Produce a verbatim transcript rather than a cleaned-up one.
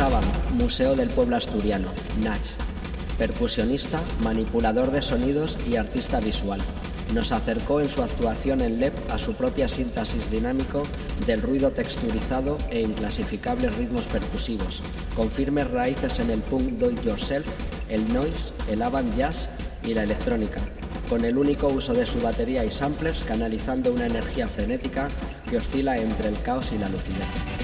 Sábado, Museo del Pueblo Asturiano, Nach. Percusionista, manipulador de sonidos y artista visual. Nos acercó en su actuación en L E P a su propia síntesis dinámico del ruido texturizado e inclasificables ritmos percusivos, con firmes raíces en el punk do-it-yourself, el noise, el avant jazz y la electrónica, con el único uso de su batería y samplers canalizando una energía frenética que oscila entre el caos y la lucidez.